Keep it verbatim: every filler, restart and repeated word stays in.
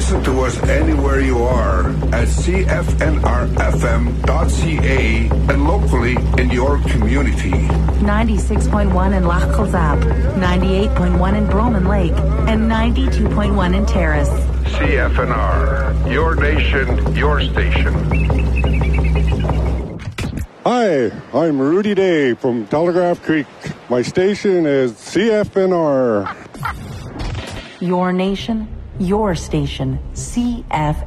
Listen to us anywhere you are at C F N R F M dot C A and locally in your community. ninety-six point one in Loch Kilzap, ninety-eight point one in Broman Lake, and ninety-two point one in Terrace. C F N R, your nation, your station. Hi, I'm Rudy Day from Telegraph Creek. My station is C F N R. Your nation, your station, C F